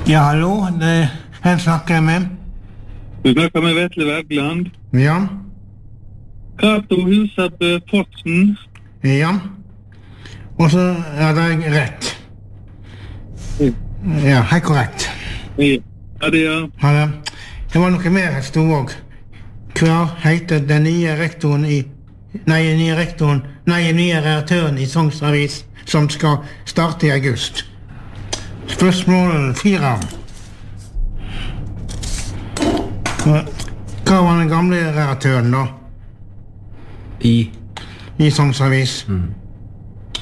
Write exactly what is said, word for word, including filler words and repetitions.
Ja, hallo, det her snakker jeg med. Du snakker med Vetle Wergeland. Ja. Kato Husabø Posten. Ja. Og så er det rett. Ja, Ja, helt korrekt. ja det er. Ha det. Det var noe mer jeg stod også. Hva heter den nye rektoren i... Nei, den nye rektoren... Nei, den nye redaktøren i Sogns-Avis som skal starte i august. Spørsmål fire. Hva var den gamle redaktøren da? I? I Sogns-Avis? Mm.